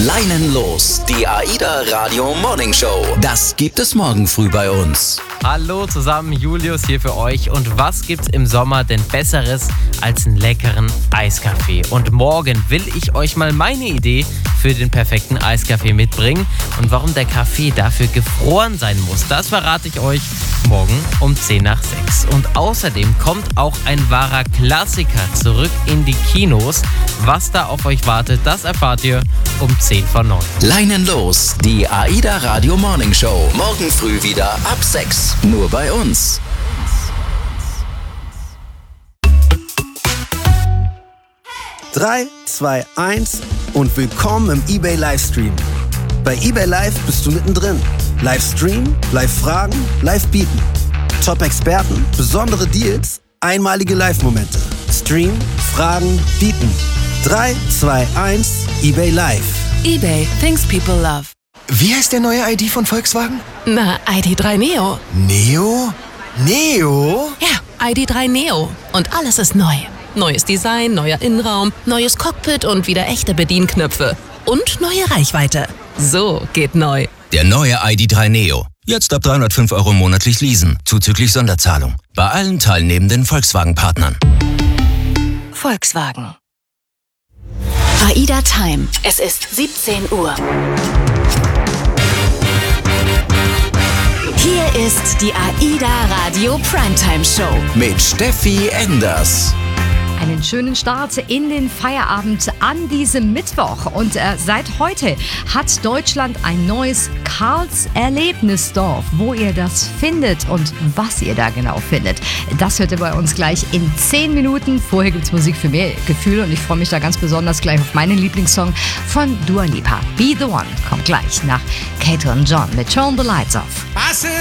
Leinen los, die AIDA Radio Morning Show. Das gibt es morgen früh bei uns. Hallo zusammen, Julius hier für euch. Und was gibt's im Sommer denn Besseres als einen leckeren Eiskaffee? Und morgen will ich euch mal meine Idee für den perfekten Eiskaffee mitbringen. Und warum der Kaffee dafür gefroren sein muss, das verrate ich euch morgen um 10 nach 6. Und außerdem kommt auch ein wahrer Klassiker zurück in die Kinos. Was da auf euch wartet, das erfahrt ihr um 10 vor 9. Leinen los, die AIDA Radio Morning Show. Morgen früh wieder ab 6. Nur bei uns. 3, 2, 1 und willkommen im eBay Livestream. Bei eBay Live bist du mittendrin. Livestream, Live-Fragen, Live-Bieten. Top-Experten, besondere Deals, einmalige Live-Momente. Stream, Fragen, Bieten. 3, 2, 1, eBay Live. eBay, things people love. Wie heißt der neue ID von Volkswagen? Na, ID.3 Neo. Neo? Neo? Ja, ID.3 Neo. Und alles ist neu. Neues Design, neuer Innenraum, neues Cockpit und wieder echte Bedienknöpfe. Und neue Reichweite. So geht neu. Der neue ID.3 Neo. Jetzt ab 305 € monatlich leasen, zuzüglich Sonderzahlung. Bei allen teilnehmenden Volkswagen-Partnern. Volkswagen. AIDA Time. Es ist 17 Uhr. Hier ist die AIDA Radio Primetime Show. Mit Steffi Enders. Einen schönen Start in den Feierabend an diesem Mittwoch. Und seit heute hat Deutschland ein neues Karls-Erlebnisdorf. Wo ihr das findet und was ihr da genau findet, das hört ihr bei uns gleich in 10 Minuten. Vorher gibt es Musik für mehr Gefühle und ich freue mich da ganz besonders gleich auf meinen Lieblingssong von Dua Lipa. Be the One kommt gleich nach Kate und John mit Turn the Lights Off.